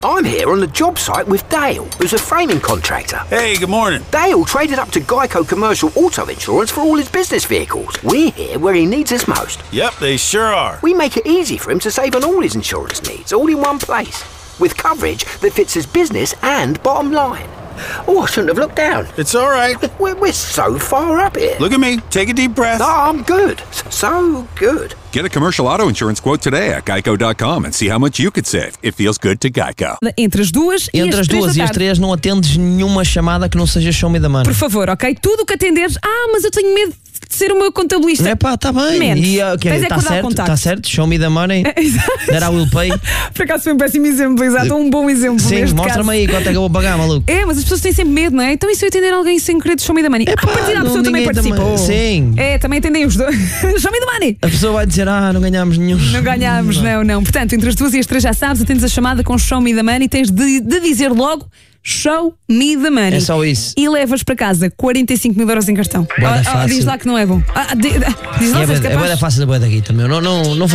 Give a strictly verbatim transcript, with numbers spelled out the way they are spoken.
I'm here on the job site with Dale, who's a framing contractor. Hey, good morning. Dale traded up to Geico Commercial Auto Insurance for all his business vehicles. We're here where he needs us most. Yep, they sure are. We make it easy for him to save on all his insurance needs, all in one place, with coverage that fits his business and bottom line. Oh, I shouldn't have looked down. It's all right. We're, we're so far up here. Look at me. Take a deep breath. Oh, I'm good. So good. Get a commercial auto insurance quote today at geico dot com and see how much you could save. It feels good to Geico. Entre as duas e Entre as as três duas da e as tarde. três não atendes nenhuma chamada que não seja show me the money. Por favor, ok? Tudo o que atenderes. Ah, mas eu tenho medo de ser o meu contabilista. É pá, está bem. Mentes. E uh, okay, Tens é que está dar o certo, contacto. está certo. Show me the money. That I will pay. Por acaso foi um péssimo exemplo, exato. Um bom exemplo. Sim, neste mostra-me caso. aí quanto é que eu vou pagar, maluco. É, mas as pessoas têm sempre medo, não é? Então e se eu atender alguém sem querer de show me the money? Epá, a partir da não, pessoa também ninguém participou. também- sim. É, também atendem os dois. Show me the money. A pessoa vai dizer, ah, não ganhámos nenhum. Não ganhámos, não, não. Portanto, entre as duas e as três já sabes, atendes a chamada com show me the money, tens de, de dizer logo show me the money. É só isso. E levas para casa quarenta e cinco mil euros em cartão. Bué da Ah, ah, fácil. diz lá que não é bom. Ah, di- diz lá É se és bué- é capaz. bué da fácil da boa daqui também. Não, não, não